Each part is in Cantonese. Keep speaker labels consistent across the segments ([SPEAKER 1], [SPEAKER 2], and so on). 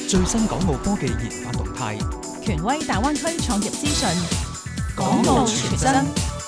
[SPEAKER 1] 最新港澳科技研發動態，
[SPEAKER 2] 權威大灣區創業資訊，
[SPEAKER 1] 港澳傳真。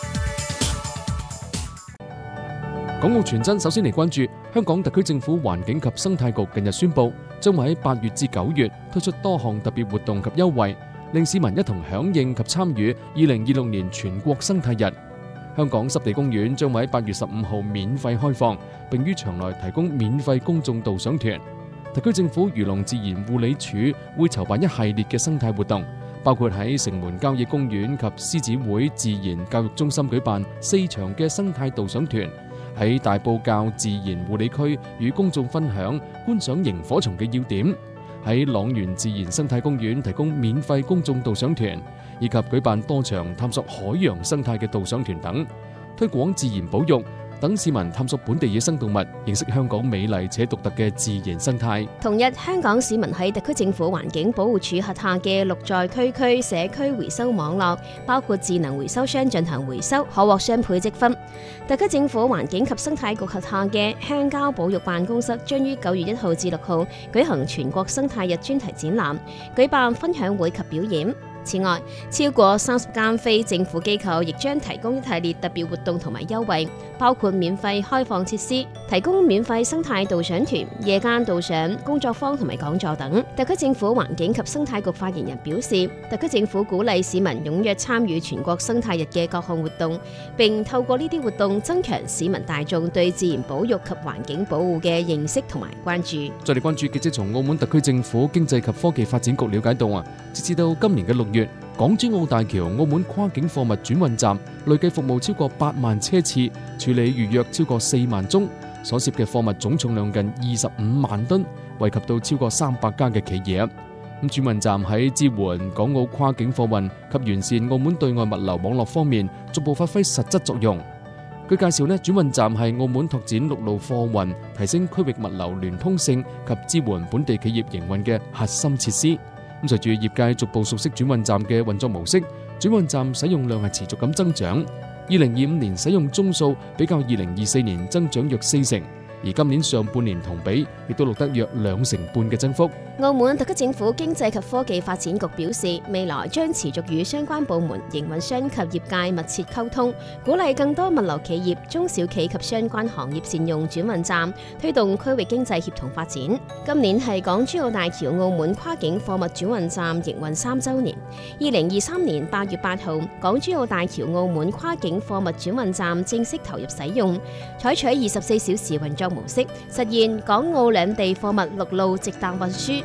[SPEAKER 3] 港澳傳真首先嚟關注香港特區政府環境及生態局近日宣布，將會喺8月至9月推出多項特別活動及優惠，令市民一同響應及參與2026年全國生態日。香港濕地公園將會喺8月15號免費開放，並於場內提供免費公眾導賞團。特區政府漁農自然護理署會籌辦一系列嘅生態活動，包括喺城門郊野公園及獅子會自然教育中心舉辦4場嘅生態導賞團，喺大埔滘自然護理區與公眾分享觀賞螢火蟲嘅要點，喺塱原自然生態公園提供免費公眾導賞團，以及舉辦多場探索海洋生態嘅導賞團等，推廣自然保育，等市民探索本地野生動物，認識香港美麗且獨特嘅自然生態。
[SPEAKER 4] 同日，香港市民喺特區政府環境保護署轄下嘅6在區社區回收網絡，包括智能回收箱進行回收，可獲雙倍積分。特區政府環境及生態局轄下嘅鄉郊保育辦公室將於9月1號至6號舉行全國生態日專題展覽，舉辦分享會及表演。此外，超過30間非政府機構亦將提供一系列特別活動同埋優惠，包括免費開放設施、提供免費生態導賞團、夜間導賞、工作坊同埋講座等。特區政府環境及生態局發言人表示，特區政府鼓勵市民踴躍參與全國生態日嘅各項活動，並透過呢啲活動增強市民大眾對自然保育及環境保護嘅認識同埋關注。
[SPEAKER 3] 再嚟關注，記者從澳門特區政府經濟及科技發展局了解到截至到今年嘅6月，港珠澳大橋澳門跨境貨物轉運站累計服務超過8萬車次，處理預約超過4萬宗，所涉嘅貨物總重量近25萬噸，惠及到超過300家嘅企業。轉運站喺支援港澳跨境貨運及完善澳門對外物流網絡方面，逐步發揮實質作用。據介紹，轉運站係澳門拓展陸路貨運、提升區域物流聯通性及支援本地企業營運嘅核心設施。隨住業界逐步熟悉轉運站嘅運作模式，轉運站使用量係持續咁增長。2025年使用宗數比較2024年增長約4成，而今年上半年同比亦都錄得約2成半嘅增幅。
[SPEAKER 4] 澳門特區政府經濟及科技發展局表示，未來將持續與相關部門、營運商及業界密切溝通，鼓勵更多物流企業、中小企及相關行業善用轉運站，推動區域經濟協同發展。今年係港珠澳大橋澳門跨境貨物轉運站營運3週年。2023年8月8號，港珠澳大橋澳門跨境貨物轉運站正式投入使用，採取24小時運作模式，實現港澳兩地貨物陸路直達運輸。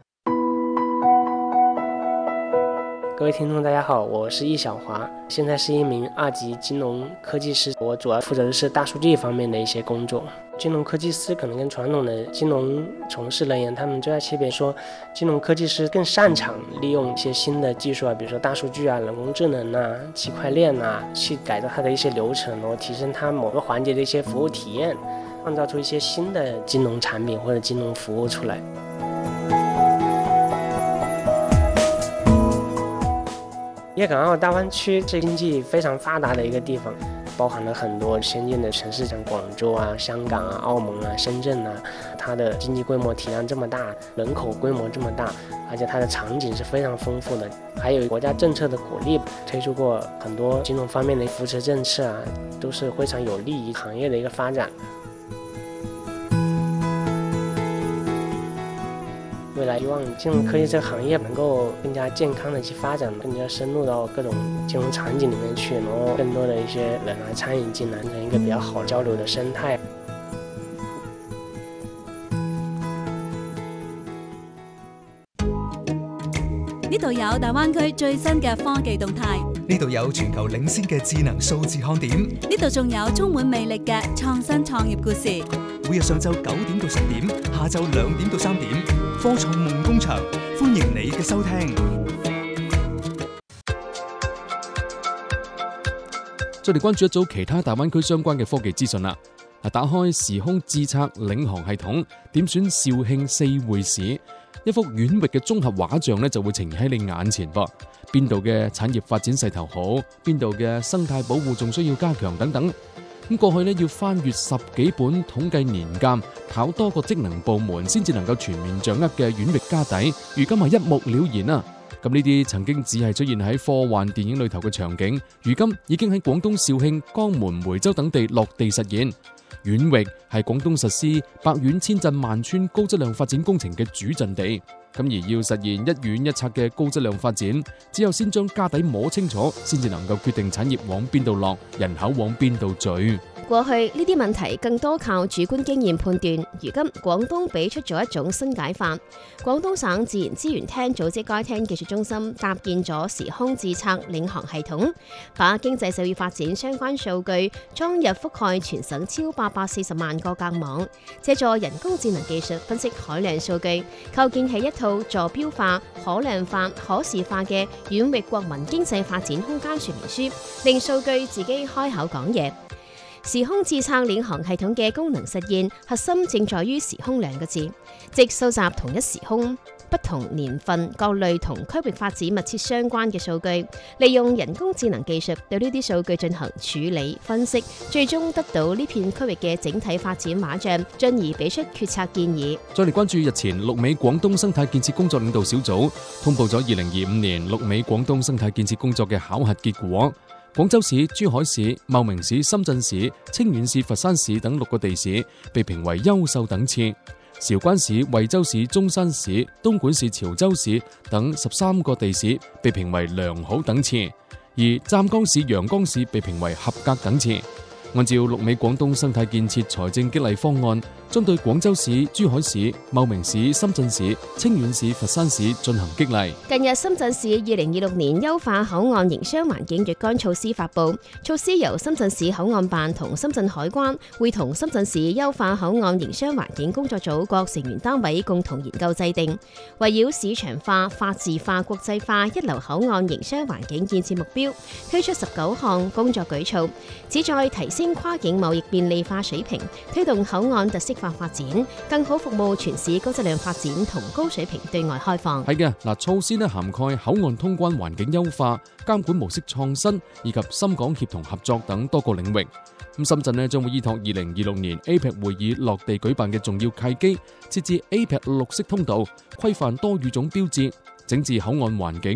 [SPEAKER 5] 各位聽眾大家好，我是易小華，現在是一名2級金融科技師，我主要負責的是大數據方面的一些工作。金融科技師可能跟傳統的金融從事人員，他們最大區別說，金融科技師更擅長利用一些新的技術啊，比如說大數據啊、人工智能啊、區塊鏈啊，去改造它的一些流程，然後提升它某個環節的一些服務體驗，創造出一些新的金融產品或者金融服務出來。粵港澳大灣區是經濟非常發達的一個地方，包含了很多先進的城市，像廣州啊、香港啊、澳門啊、深圳啊，它的經濟規模體量這麼大，人口規模這麼大，而且它的場景是非常豐富的，還有國家政策的鼓勵，推出過很多金融方面的扶持政策啊，都是非常有利於行業的一個發展。未來希望金融科技這個行業能夠更加健康的去發展，更加深入到各種金融場景裡面去，然後更多的一些人來參與進來，形成一個比較好交流的生態。
[SPEAKER 6] 呢度有大灣區最新嘅科技動態，
[SPEAKER 1] 呢度有全球領先嘅智能數字看點，
[SPEAKER 6] 呢度仲有充滿魅力嘅創新創業故事。
[SPEAKER 1] 每日上晝9點到10點，下晝2點到3點，科創夢工場，歡迎你嘅收聽。
[SPEAKER 3] 再嚟關注一組其他大灣區相關嘅科技資訊啦。打開時空智策領航系統，點選肇慶4會市，一幅遠域嘅綜合畫像就會呈現喺你眼前噃。邊度嘅產業發展勢頭好，邊度嘅生態保護仲需要加強等等。 咁過去要翻閱10幾本統計年鑑，跑多個職能部門先至能夠全面掌握嘅縣域家底，如今係一目了然啦。咁呢啲曾經只係出現喺科幻電影裏頭嘅場景，如今已經喺廣東肇慶、江門、梅州等地落地實現。縣域係廣東實施百縣千鎮萬村高質量發展工程嘅主陣地。咁而要實現一縣一策嘅高質量發展，只有先將家底摸清楚，先至能夠決定產業往邊度落，人口往邊度聚。
[SPEAKER 4] 過去呢啲問題更多靠主觀經驗判斷，如今廣東俾出咗一種新解法。廣東省自然資源廳組織該廳技術中心搭建咗時空自測領航系統，把經濟社會發展相關數據裝入覆蓋全省超840萬個格網，借助人工智能技術分析海量數據，構建起一套坐標化、可量化、可視化嘅縣域國民經濟發展空間說明書，令數據自己開口講嘢。時空自測領航系統嘅功能實現核心正在於時空兩個字，即收集同一時空、不同年份、各類同區域發展密切相關嘅數據，利用人工智能技術對呢啲數據進行處理分析，最終得到呢片區域嘅整體發展畫像，進而俾出決策建議。
[SPEAKER 3] 再嚟關注日前綠美廣東生態建設工作領導小組通報咗2025年綠美廣東生態建設工作嘅考核結果。廣州市、珠海市、茂名市、深圳市、清遠市、佛山市等6個地市被評為優秀等次，韶關市、惠州市、中山市、東莞市、潮州市等13個地市被評為良好等次，而湛江市、陽江市被評為合格等次。按照綠美廣東生態建設財政激勵方案，針對廣州市、珠海市、茂名市、深圳市、清遠市、佛山市進行激勵。
[SPEAKER 4] 近日，深圳市2026年優化口岸營商環境若干措施發布，措施由深圳市口岸辦同深圳海關會同深圳市優化口岸營商環境工作組各成員單位共同研究制定，圍繞市場化、法治化、國際化一流口岸營商環境建設目標，推出19項工作舉措，旨在提升跨境貿易便利化水平，推動口岸特色化發展，更好服務全市高質量發展同高水平對外開放。
[SPEAKER 3] 係嘅，嗱，措施涵蓋口岸通關環境優化、監管模式創新以及深港協同合作等多個領域。咁深圳將會依託2026年 APEC 會議落地舉辦嘅重要契機，設置 APEC 綠色通道，規範多語種標誌，整治口岸環境，